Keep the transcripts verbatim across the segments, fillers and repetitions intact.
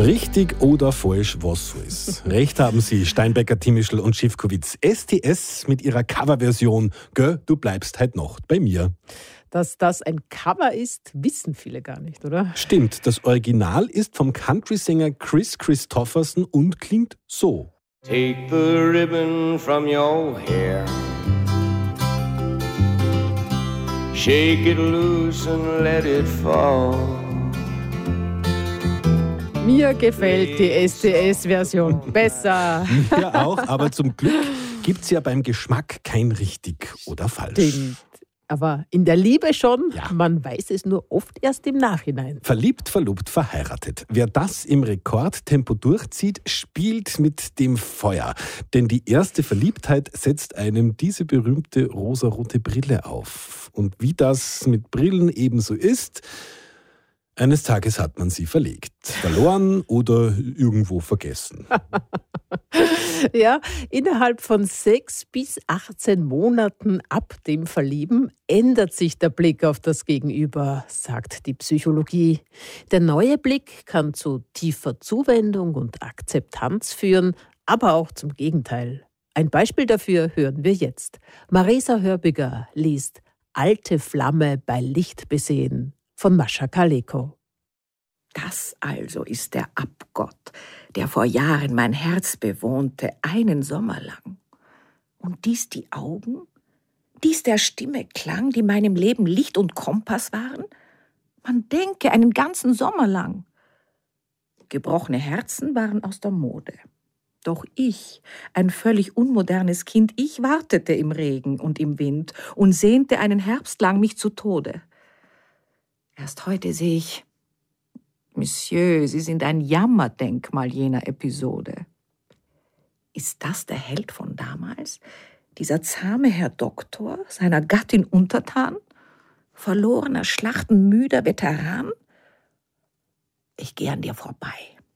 Richtig oder falsch, was soll's? Recht haben Sie, Steinbecker, Timischl und Schiffkowitz. S T S mit ihrer Coverversion Gö, du bleibst heut Nacht bei mir. Dass das ein Cover ist, wissen viele gar nicht, oder? Stimmt, das Original ist vom Country-Sänger Chris Christopherson und klingt so. Take the ribbon from your hair, shake it loose and let it fall. Mir gefällt die S T S-Version besser. Mir auch, aber zum Glück gibt's ja beim Geschmack kein richtig oder falsch. Stimmt. Aber in der Liebe schon, Ja. man weiß es nur oft erst im Nachhinein. Verliebt, verlobt, verheiratet. Wer das im Rekordtempo durchzieht, spielt mit dem Feuer. Denn die erste Verliebtheit setzt einem diese berühmte rosarote Brille auf. Und wie das mit Brillen ebenso ist, eines Tages hat man sie verlegt, verloren oder irgendwo vergessen. Ja, innerhalb von sechs bis achtzehn Monaten ab dem Verlieben ändert sich der Blick auf das Gegenüber, sagt die Psychologie. Der neue Blick kann zu tiefer Zuwendung und Akzeptanz führen, aber auch zum Gegenteil. Ein Beispiel dafür hören wir jetzt. Marisa Hörbiger liest Alte Flamme bei Licht besehen von Mascha Kaleko. Das also ist der Abgott, der vor Jahren mein Herz bewohnte, einen Sommer lang. Und dies die Augen, dies der Stimme Klang, die meinem Leben Licht und Kompass waren? Man denke, einen ganzen Sommer lang. Gebrochene Herzen waren aus der Mode. Doch ich, ein völlig unmodernes Kind, ich wartete im Regen und im Wind und sehnte einen Herbst lang mich zu Tode. Erst heute sehe ich, Monsieur, Sie sind ein Jammerdenkmal jener Episode. Ist das der Held von damals? Dieser zahme Herr Doktor, seiner Gattin untertan? Verlorener, schlachtenmüder Veteran? Ich gehe an dir vorbei.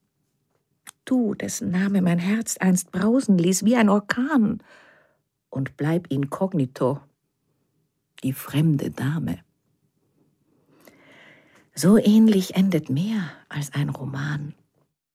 Du, dessen Name mein Herz einst brausen ließ wie ein Orkan, und bleib inkognito, die fremde Dame. So ähnlich endet mehr als ein Roman.